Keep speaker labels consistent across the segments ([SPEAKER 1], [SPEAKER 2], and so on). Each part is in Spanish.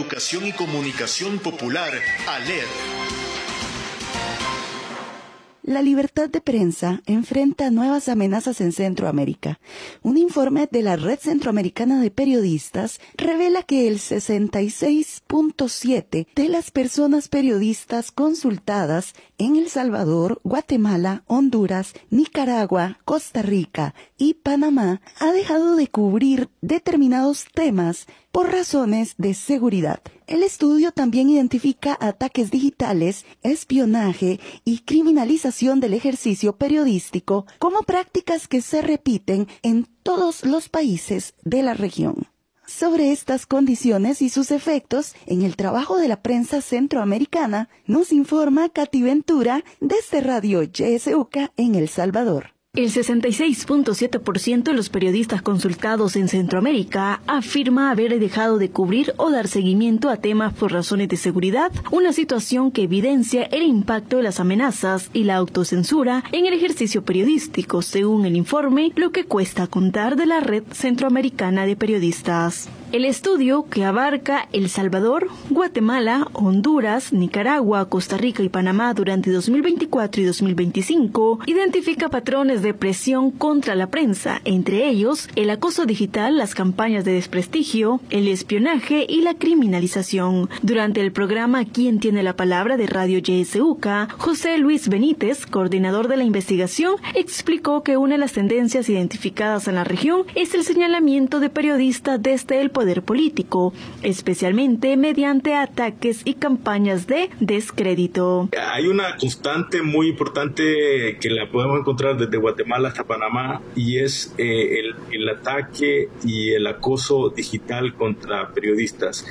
[SPEAKER 1] Educación y Comunicación Popular, ALED.
[SPEAKER 2] La libertad de prensa enfrenta nuevas amenazas en Centroamérica. Un informe de la Red Centroamericana de Periodistas revela que el 66.7% de las personas periodistas consultadas en El Salvador, Guatemala, Honduras, Nicaragua, Costa Rica y Panamá ha dejado de cubrir determinados temas por razones de seguridad. El estudio también identifica ataques digitales, espionaje y criminalización del ejercicio periodístico como prácticas que se repiten en todos los países de la región. Sobre estas condiciones y sus efectos en el trabajo de la prensa centroamericana, nos informa Katy Ventura desde Radio YSUCA en El Salvador.
[SPEAKER 3] El 66.7% de los periodistas consultados en Centroamérica afirma haber dejado de cubrir o dar seguimiento a temas por razones de seguridad, una situación que evidencia el impacto de las amenazas y la autocensura en el ejercicio periodístico, según el informe Lo que cuesta contar de la Red Centroamericana de Periodistas. El estudio, que abarca El Salvador, Guatemala, Honduras, Nicaragua, Costa Rica y Panamá durante 2024 y 2025, identifica patrones de presión contra la prensa, entre ellos el acoso digital, las campañas de desprestigio, el espionaje y la criminalización. Durante el programa ¿Quién tiene la palabra? De Radio YSUCA, José Luis Benítez, coordinador de la investigación, explicó que una de las tendencias identificadas en la región es el señalamiento de periodistas desde el poder político, especialmente mediante ataques y campañas de descrédito.
[SPEAKER 4] Hay una constante muy importante que la podemos encontrar desde Guatemala hasta Panamá, y es el ataque y el acoso digital contra periodistas.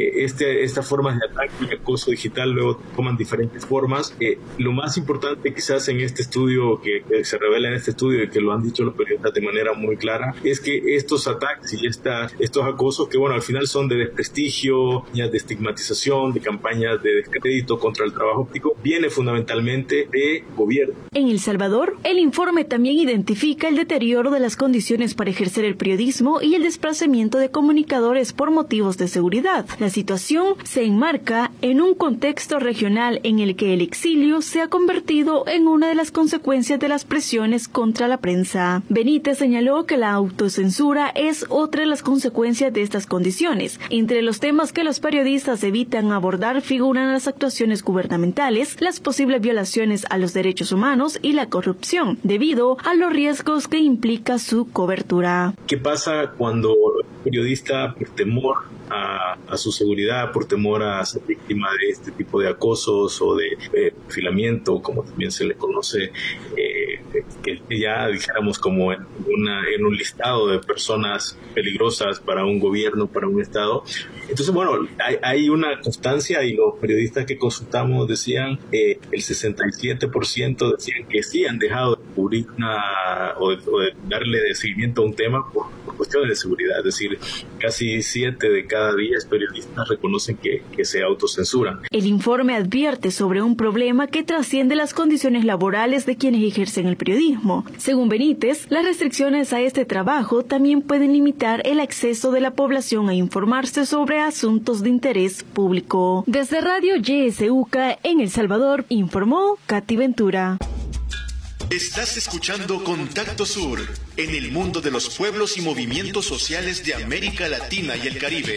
[SPEAKER 4] Estas formas de ataque y acoso digital luego toman diferentes formas. Lo más importante quizás en este estudio, que se revela en este estudio y que lo han dicho los periodistas de manera muy clara, es que estos ataques y estos acosos, que bueno, al final son de desprestigio, de estigmatización, de campañas de descrédito contra el trabajo público, viene fundamentalmente de gobierno.
[SPEAKER 3] En El Salvador, el informe también identifica el deterioro de las condiciones para ejercer el periodismo y el desplazamiento de comunicadores por motivos de seguridad. La situación se enmarca en un contexto regional en el que el exilio se ha convertido en una de las consecuencias de las presiones contra la prensa. Benítez señaló que la autocensura es otra de las consecuencias de estas condiciones. Entre los temas que los periodistas evitan abordar figuran las actuaciones gubernamentales, las posibles violaciones a los derechos humanos y la corrupción, debido a los riesgos que implica su cobertura.
[SPEAKER 4] ¿Qué pasa cuando el periodista, por temor a su seguridad, por temor a ser víctima de este tipo de acosos o de perfilamiento, como también se le conoce, que ya dijéramos como en un listado de personas peligrosas para un gobierno, para un estado? Entonces, bueno, hay una constancia, y los periodistas que consultamos decían, el 67% decían que sí han dejado de cubrir o de darle de seguimiento a un tema por cuestiones de seguridad. Es decir, casi 7 de cada 10 periodistas reconocen que se autocensuran.
[SPEAKER 3] El informe advierte sobre un problema que trasciende las condiciones laborales de quienes ejercen el periodismo. Según Benítez, las restricciones a este trabajo también pueden limitar el acceso de la población a informarse sobre asuntos de interés público. Desde Radio YSUCA en El Salvador, informó Katy Ventura.
[SPEAKER 1] Estás escuchando Contacto Sur, en el mundo de los pueblos y movimientos sociales de América Latina y el Caribe.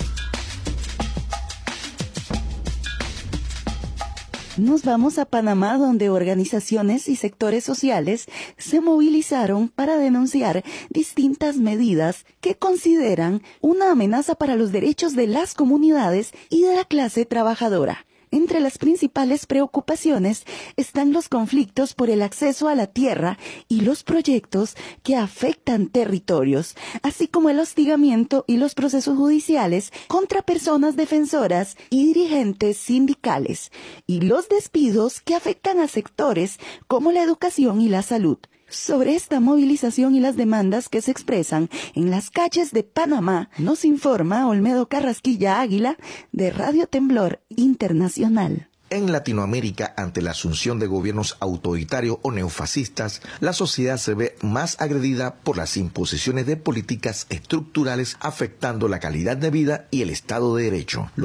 [SPEAKER 2] Nos vamos a Panamá, donde organizaciones y sectores sociales se movilizaron para denunciar distintas medidas que consideran una amenaza para los derechos de las comunidades y de la clase trabajadora. Entre las principales preocupaciones están los conflictos por el acceso a la tierra y los proyectos que afectan territorios, así como el hostigamiento y los procesos judiciales contra personas defensoras y dirigentes sindicales, y los despidos que afectan a sectores como la educación y la salud. Sobre esta movilización y las demandas que se expresan en las calles de Panamá, nos informa Olmedo Carrasquilla Águila de Radio Temblor Internacional.
[SPEAKER 5] En Latinoamérica, ante la asunción de gobiernos autoritarios o neofascistas, la sociedad se ve más agredida por las imposiciones de políticas estructurales afectando la calidad de vida y el Estado de Derecho.